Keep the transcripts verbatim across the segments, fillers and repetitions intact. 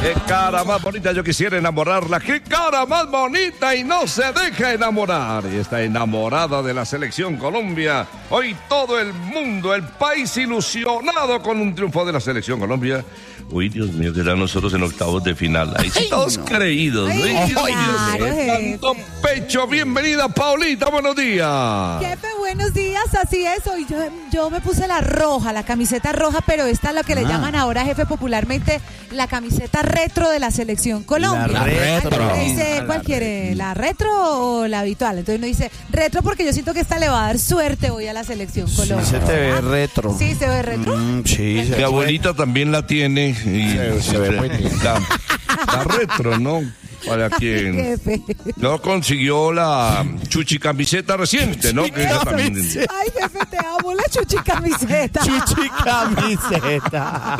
Qué cara más bonita, yo quisiera enamorarla. Qué cara más bonita y no se deja enamorar. Y está enamorada de la selección Colombia. Hoy todo el mundo, el país ilusionado con un triunfo de la selección Colombia. Uy, Dios mío, que eran nosotros en octavos de final. Ahí sí, todos no. creídos. Ay, Uy, claro, Dios mío, tanto pecho. Bienvenida, Paulita, buenos días. Jefe, buenos días, así es. Hoy yo, yo me puse la roja, la camiseta roja, pero esta es lo que ah. le llaman ahora, jefe, popularmente, la camiseta retro de la selección Colombia. La retro. Dice, ¿cuál quiere? ¿La retro o la habitual? Entonces uno dice retro porque yo siento que esta le va a dar suerte hoy a la selección Colombia. Sí, se te ve retro. Sí, se ve retro. Mm, sí, Mi abuelita también la tiene. Y se, se ve muy bien. La, la retro, ¿no? Para quien no consiguió la chuchi camiseta reciente, ¿no? Que esa también... Ay, jefe, te amo la chuchi camiseta. Chuchi camiseta.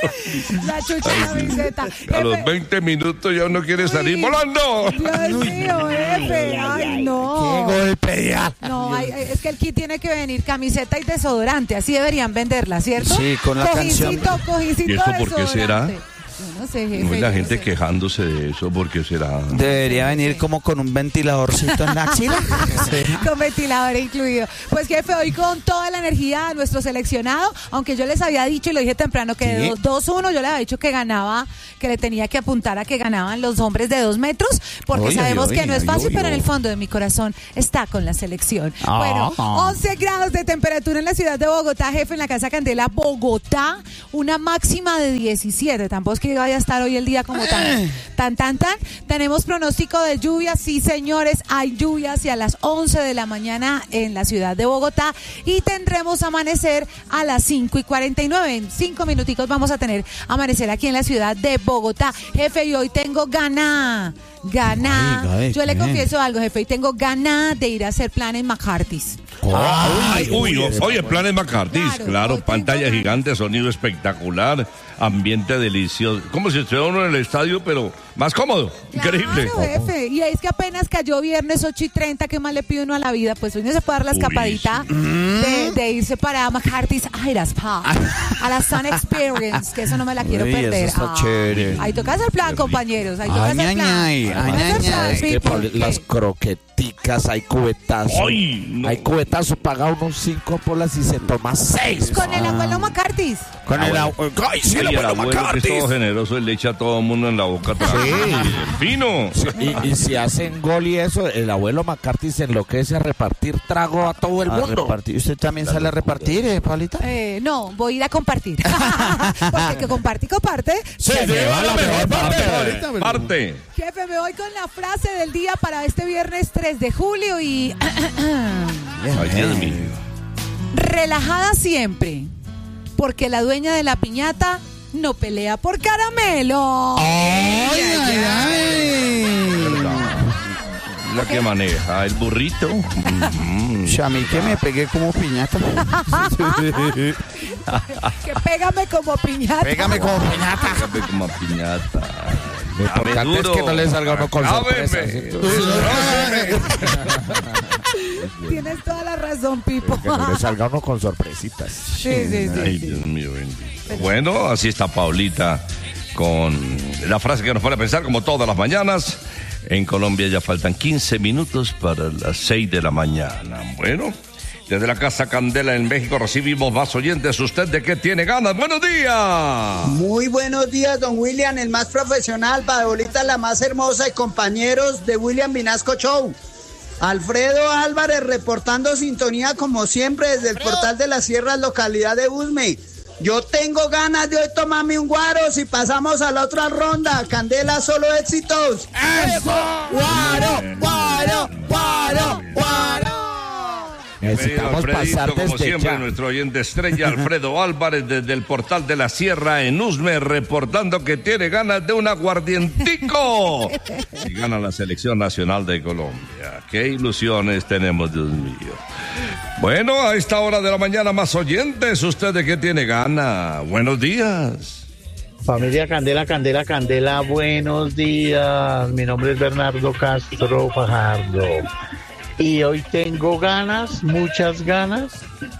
La chuchi camiseta. A los veinte minutos ya uno quiere salir Uy, volando. Dios mío, jefe. Ay, no. Qué golpe ya. No, hay, es que el kit tiene que venir camiseta y desodorante. Así deberían venderla, ¿cierto? Sí, con la cojincito, canción. Cojincito, ¿Y eso por qué será? No sé, jefe. No, la yo gente no sé. quejándose de eso, porque será. Debería venir como con un ventiladorcito en la axila. Sí. Con ventilador incluido. Pues jefe, hoy con toda la energía de nuestro seleccionado, aunque yo les había dicho y lo dije temprano que de dos uno yo les había dicho que ganaba, que le tenía que apuntar a que ganaban los hombres de dos metros, porque oye, sabemos oye, que no es fácil, oye, pero en el fondo de mi corazón está con la selección. Oh, bueno, oh. once grados de temperatura en la ciudad de Bogotá, jefe, en la Casa Candela, Bogotá, una máxima de diecisiete. Tampoco es que vaya a estar hoy el día como tan, tan, tan, tan. Tenemos pronóstico de lluvia, sí señores, hay lluvia hacia las once de la mañana en la ciudad de Bogotá y tendremos amanecer a las cinco y cuarenta y nueve. En cinco minuticos vamos a tener amanecer aquí en la ciudad de Bogotá. Jefe, y hoy tengo ganas, ganas. Ay, yo le confieso algo, jefe, y tengo ganas de ir a hacer planes McCarthy's. Ay, uy, uy, oye, planes McCarthy's, claro, claro pantalla gigante, sonido espectacular, ambiente delicioso, como si estuviera uno en el estadio, pero más cómodo, claro, increíble. Jefe, y es que apenas cayó viernes ocho y treinta, ¿qué más le pide uno a la vida? Pues hoy no se puede dar la escapadita sí. de, de irse para McCarthy's Ice Spa, a la Sun Experience, que eso no me la quiero uy, perder. Eso está ah, chévere. Ahí toca hacer plan, compañeros, ahí toca ay, hacer plan. Ay, ay, ay, ay, es que por las croqueticas hay cubetazos. Ay, no. Hay cubetazo, paga unos cinco bolas y se toma seis. Con el abuelo McCarthy's. Con el abuelo. Ay, sí, el abuelo, el abuelo McCarthy's. Que es todo generoso, él le echa a todo el mundo en la boca. Sí. Fino. Sí, y, y si hacen gol y eso, el abuelo McCarthy se enloquece a repartir trago a todo el a mundo. Repartir. ¿Usted también la sale locura. a repartir, eh, Paulita? Eh, no, voy a ir a compartir. Porque que comparte y comparte. Se, se lleva la mejor parte, parte. parte. Jefe, me voy con la frase del día para este viernes tres de julio y... Ay, Dios mío. Relajada siempre, porque la dueña de la piñata no pelea por caramelo. ¡Ay, ay, ay! La que maneja el burrito. Mm-hmm. A mí que me pegué como piñata. Que pégame como piñata. Pégame como piñata. Pégame como piñata. Lo importante es que no le salga uno con sorpresa. Tienes toda la razón, Pipo. Que no le salga uno con sorpresitas. Sí, sí, sí. Ay, sí. Dios mío, bendito. Bueno, así está Paulita con la frase que nos pone a pensar como todas las mañanas. En Colombia ya faltan quince minutos para las seis de la mañana. Bueno, desde la Casa Candela en México recibimos más oyentes. ¿Usted de qué tiene ganas? ¡Buenos días! Muy buenos días, don William, el más profesional, Paolita la más hermosa y compañeros de William Vinasco Show. Alfredo Álvarez reportando sintonía como siempre desde el portal de las Sierras, localidad de Usme. Yo tengo ganas de hoy tomarme un guaro si pasamos a la otra ronda. Candela, solo éxitos. ¡Eso! ¡Guaro, guaro, guaro, guaro! Necesitamos pasar desde como siempre, ya. Nuestro oyente estrella Alfredo Álvarez desde el portal de la Sierra en Usme, reportando que tiene ganas de un aguardientico. Y gana la selección nacional de Colombia. Qué ilusiones tenemos, Dios mío. Bueno, a esta hora de la mañana más oyentes, ¿usted de qué tiene gana? Buenos días. Familia Candela, Candela, Candela, buenos días. Mi nombre es Bernardo Castro Fajardo. Y hoy tengo ganas, muchas ganas,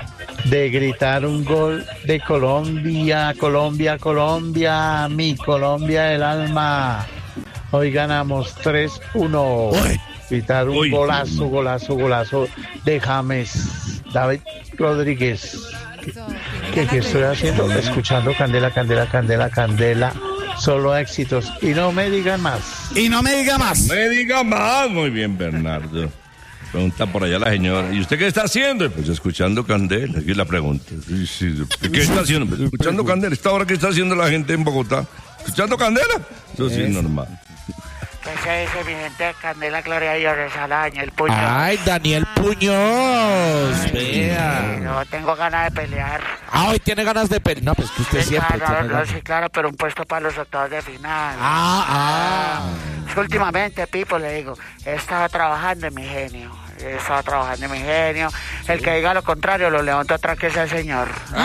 de gritar un gol de Colombia, Colombia, Colombia, mi Colombia del alma. Hoy ganamos tres uno. Gritar un Uy. golazo, golazo, golazo de James David Rodríguez. ¿Qué, qué estoy haciendo? Escuchando Candela, Candela, Candela, Candela. Solo éxitos. Y no me digan más. Y no me diga más. Me diga más. Muy bien, Bernardo. Pregunta por allá la señora. ¿Y usted qué está haciendo? Pues escuchando Candela. Aquí la pregunta. Sí, sí. ¿Qué está haciendo? Pues escuchando Candela. ¿Esta hora qué está haciendo la gente en Bogotá? ¿Escuchando Candela? Eso sí es normal. ¿Qué se dice, mi gente de Candela, Gloria a Dios, de Salaña, el puño? Ay, Daniel Puñoz. Vea. No tengo ganas de pelear. Ah, hoy tiene ganas de pelear. No, pues que usted Sí, siempre claro, tiene no, ganas. sí, claro, pero un puesto para los octavos de final. Ah, ah. Es que últimamente, Pipo, le digo, he estado trabajando en mi genio. He estado trabajando en mi genio. El que diga lo contrario, lo levanto atrás que sea el señor.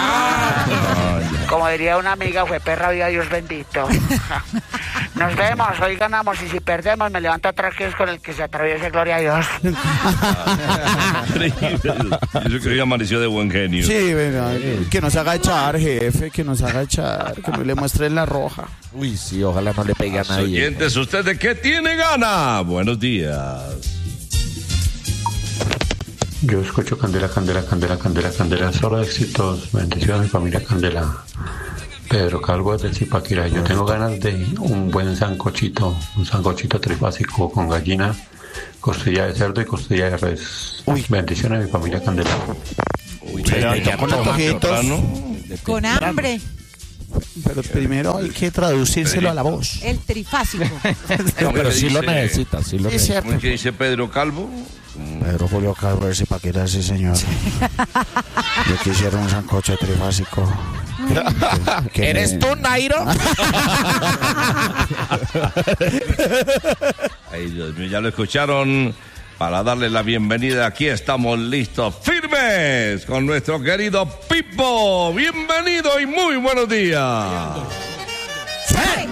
Como diría una amiga, fue perra viva, Dios bendito. Nos vemos, hoy ganamos y si perdemos me levanto atrás que es con el que se atraviese, gloria a Dios. Yo creo que amaneció de buen genio. Sí, venga, que nos haga echar, jefe, que nos haga echar, que no le muestren la roja. Uy, sí, ojalá no le pegue a nadie. Oyentes, ¿usted de qué tiene gana? Buenos días. Yo escucho Candela, Candela, Candela, Candela, Candela, solo éxitos, bendiciones a mi familia Candela. Pedro Calvo desde Zipaquirá. Yo tengo ganas de un buen sancochito, un sancochito trifásico con gallina, costilla de cerdo y costilla de res. Uy. Bendiciones a mi familia Candela. Uy, Se ya- levantó ya con toma antojitos. temprano. Con hambre, Pero primero hay que traducírselo a la voz. el trifásico. No, pero sí lo Dice- necesita, sí lo Sí, necesita. cierto. ¿Cómo es que dice Pedro Calvo? Pedro Julio Calvo de Zipaquirá, sí, señor. Yo quisiera un sancocho trifásico. Que- que ¿Eres me- tú, Nairo? Ay, Dios mío, ya lo escucharon. Para darle la bienvenida, aquí estamos listos, firmes, con nuestro querido Pipo. Bienvenido y muy buenos días. ¡Sí!